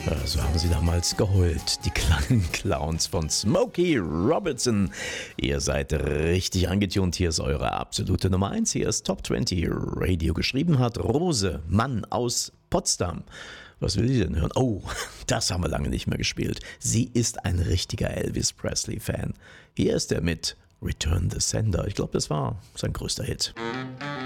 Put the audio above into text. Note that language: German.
Ja, so haben sie damals geheult, die kleinen Clowns von Smokey Robinson. Ihr seid richtig angetunt, hier ist eure absolute Nummer 1, hier ist Top 20 Radio. Geschrieben hat Rose Mann aus Potsdam. Was will sie denn hören? Oh, das haben wir lange nicht mehr gespielt. Sie ist ein richtiger Elvis Presley-Fan. Hier ist er mit Return the Sender. Ich glaube, das war sein größter Hit.